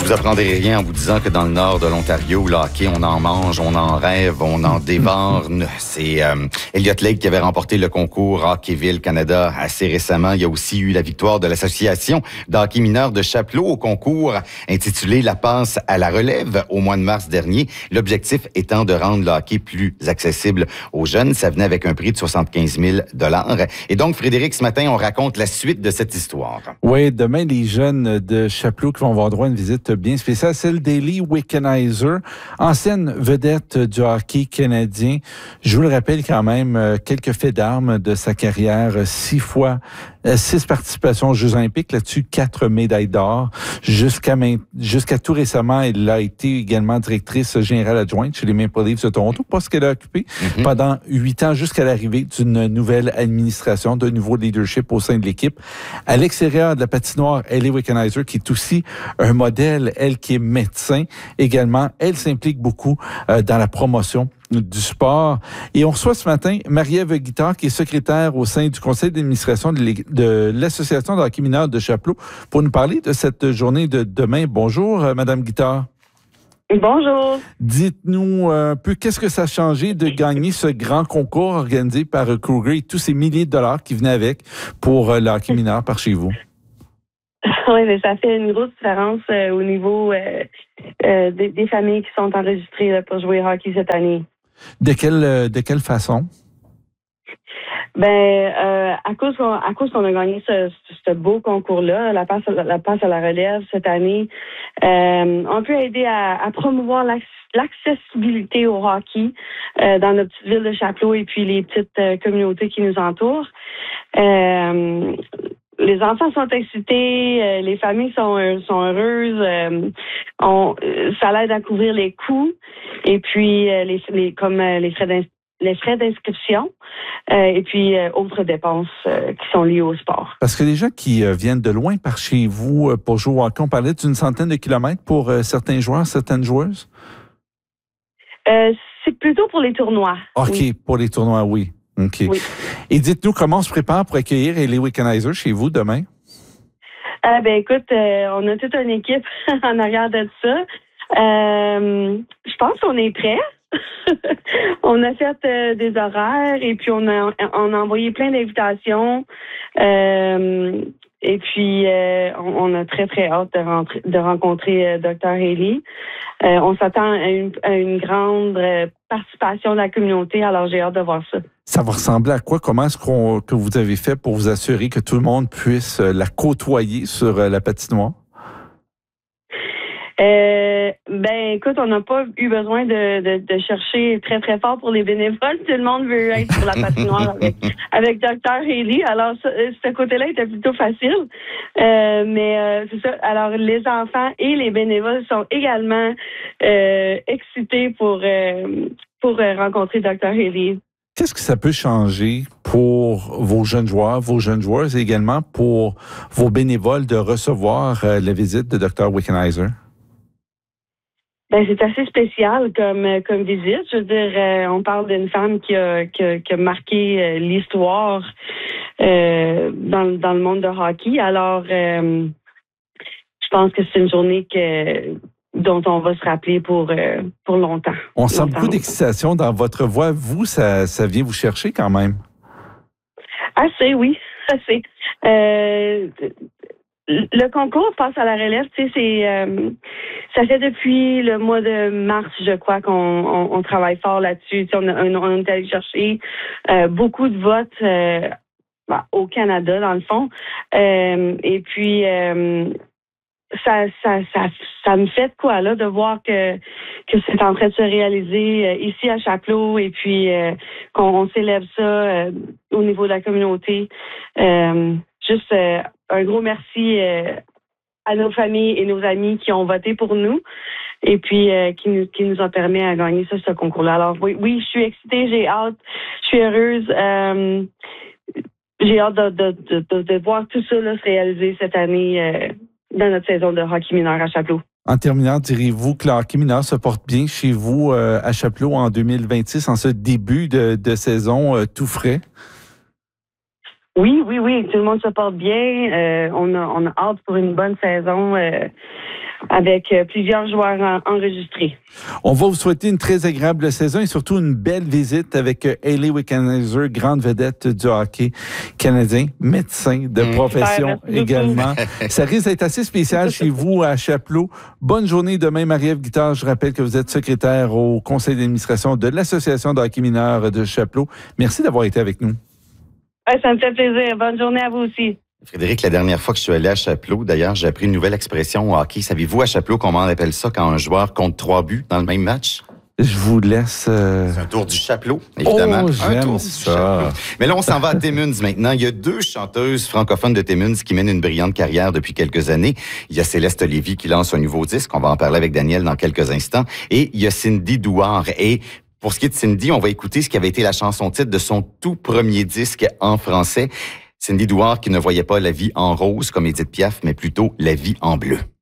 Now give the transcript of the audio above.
vous apprendrez rien en vous disant que dans le nord de l'Ontario, le hockey, on en mange, on en rêve, on en dévore. C'est Elliott Lake qui avait remporté le concours Hockeyville Canada assez récemment. Il y a aussi eu la victoire de l'Association de hockey mineur de Chapleau au concours intitulé La passe à la relève au mois de mars dernier. L'objectif étant de rendre le hockey plus accessible aux jeunes. Ça venait avec un prix de 75 000 $. Et donc, Frédéric, ce matin, on raconte la suite de cette histoire. Oui, demain, les jeunes de Chapleau qui vont avoir droit à une visite bien spéciale, celle d'Hayley Wickenheiser, ancienne vedette du hockey canadien. Je vous le rappelle quand même, quelques faits d'armes de sa carrière, 6 participations aux Jeux olympiques, là-dessus 4 médailles d'or. Jusqu'à tout récemment, elle a été également directrice générale adjointe chez les Maple Leafs de Toronto, poste qu'elle a occupé pendant 8 ans jusqu'à l'arrivée d'une nouvelle administration, d'un nouveau leadership au sein de l'équipe. À l'extérieur de la patinoire, Hayley Wickenheiser, qui est aussi un modèle, elle qui est médecin également, elle s'implique beaucoup dans la promotion du sport. Et on reçoit ce matin Marie-Ève Guittard, qui est secrétaire au sein du conseil d'administration de l'Association de hockey mineur de Chapleau, pour nous parler de cette journée de demain. Bonjour, Madame Guittard. Bonjour. Dites-nous un peu, qu'est-ce que ça a changé de gagner ce grand concours organisé par Kruger et tous ces milliers de dollars qui venaient avec pour le hockey mineur par chez vous? Oui, mais ça fait une grosse différence au niveau des familles qui sont enregistrées là, pour jouer au hockey cette année. De quelle façon? À cause qu'on a gagné ce beau concours-là, la passe à la relève cette année, on peut aider à promouvoir l'accessibilité au hockey dans notre petite ville de Chapleau et puis les petites communautés qui nous entourent. Les enfants sont excités, les familles sont heureuses. Ça l'aide à couvrir les coûts et puis les frais d'inscription et puis autres dépenses qui sont liées au sport. Parce que les gens qui viennent de loin par chez vous pour jouer au hockey, on parlait d'une centaine de kilomètres pour certains joueurs, certaines joueuses? C'est plutôt pour les tournois. OK, oui. Pour les tournois, oui. OK. Oui. Et dites-nous comment on se prépare pour accueillir Hayley Wickenheiser chez vous demain? Écoute, on a toute une équipe en arrière de ça. Je pense qu'on est prêts. On a fait des horaires et puis on a envoyé plein d'invitations. Et puis, on a très, très hâte de rencontrer Dr. Hayley. On s'attend à une grande participation de la communauté, alors j'ai hâte de voir ça. Ça va ressembler à quoi? Comment est-ce que vous avez fait pour vous assurer que tout le monde puisse la côtoyer sur la patinoire? Écoute, on n'a pas eu besoin de chercher très, très fort pour les bénévoles. Tout le monde veut être sur la patinoire avec Dr. Hayley. Alors, ce côté-là était plutôt facile. C'est ça. Alors, les enfants et les bénévoles sont également excités pour rencontrer Dr. Hayley. Qu'est-ce que ça peut changer pour vos jeunes joueurs, vos jeunes joueuses et également pour vos bénévoles de recevoir la visite de Dr. Wickenheiser? C'est assez spécial comme visite. Je veux dire, on parle d'une femme qui a marqué l'histoire dans le monde de hockey. Alors, je pense que c'est une journée dont on va se rappeler pour longtemps. On sent beaucoup d'excitation dans votre voix. Vous, ça vient vous chercher quand même? Assez, oui. Assez. Le concours passe à la relève, tu sais, ça fait depuis le mois de mars, je crois, qu'on travaille fort là-dessus. Tu sais, on est allé chercher beaucoup de votes au Canada, dans le fond. Et puis ça me fait de quoi là de voir que c'est en train de se réaliser ici à Chapleau et puis qu'on célèbre ça au niveau de la communauté. Juste un gros merci à nos familles et nos amis qui ont voté pour nous et puis qui nous ont permis à gagner ce concours-là. Alors oui, je suis excitée, j'ai hâte, je suis heureuse. J'ai hâte de voir tout ça là, se réaliser cette année dans notre saison de hockey mineur à Chapleau. En terminant, direz-vous que le hockey mineur se porte bien chez vous à Chapleau en 2026, en ce début de saison tout frais? Oui, tout le monde se porte bien. On a hâte pour une bonne saison. avec plusieurs joueurs enregistrés. On va vous souhaiter une très agréable saison et surtout une belle visite avec Hayley Wickenheiser, grande vedette du hockey canadien, médecin de profession également. Ça risque d'être assez spécial chez vous à Chapleau. Bonne journée demain, Marie-Ève Guittard. Je rappelle que vous êtes secrétaire au conseil d'administration de l'Association de hockey mineur de Chapleau. Merci d'avoir été avec nous. Ça me fait plaisir. Bonne journée à vous aussi. Frédéric, la dernière fois que je suis allé à Chapleau, d'ailleurs, j'ai appris une nouvelle expression au hockey. Savez-vous à Chapleau comment on appelle ça quand un joueur compte 3 buts dans le même match? Je vous laisse... C'est un tour du chapelot, évidemment. Oh, j'aime ça. Mais là, on s'en va à Timmins maintenant. Il y a 2 chanteuses francophones de Timmins qui mènent une brillante carrière depuis quelques années. Il y a Céleste Lévy qui lance un nouveau disque. On va en parler avec Daniel dans quelques instants. Et il y a Cindy Douard. Et pour ce qui est de Cindy, on va écouter ce qui avait été la chanson-titre de son tout premier disque en français. Cindy Douard qui ne voyait pas la vie en rose comme Édith Piaf, mais plutôt la vie en bleu.